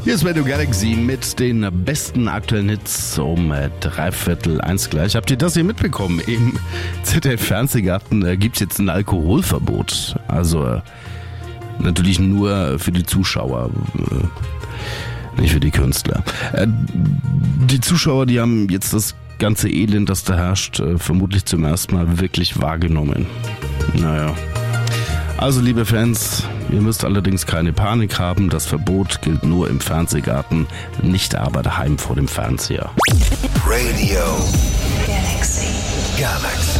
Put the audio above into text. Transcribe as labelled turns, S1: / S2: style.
S1: Hier ist Radio Galaxy mit den besten aktuellen Hits um 1:15 gleich. Habt ihr das hier mitbekommen? Im ZDF-Fernsehgarten gibt es jetzt ein Alkoholverbot. Also natürlich nur für die Zuschauer, nicht für die Künstler. Die Zuschauer, die haben jetzt das ganze Elend, das da herrscht, vermutlich zum ersten Mal wirklich wahrgenommen. Naja. Also liebe Fans, ihr müsst allerdings keine Panik haben. Das Verbot gilt nur im Fernsehgarten, nicht aber daheim vor dem Fernseher.
S2: Radio Galaxy.